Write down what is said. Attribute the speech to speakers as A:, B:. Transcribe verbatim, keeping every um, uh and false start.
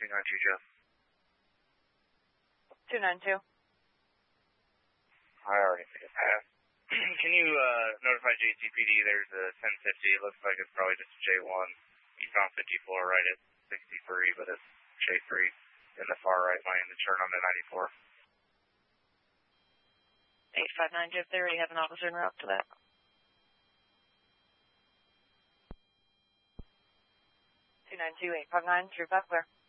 A: two nine two, Jeff.
B: two nine two.
A: I already made a pass. Can you uh, notify J C P D there's a ten fifty? It looks like it's probably just a J one. You found fifty-four right at sixty-three, but it's J three in the far right lane to turn on to ninety-four.
B: eight five nine, Jeff, they already have an officer en route to that. two nine two, eight five nine, through back clear.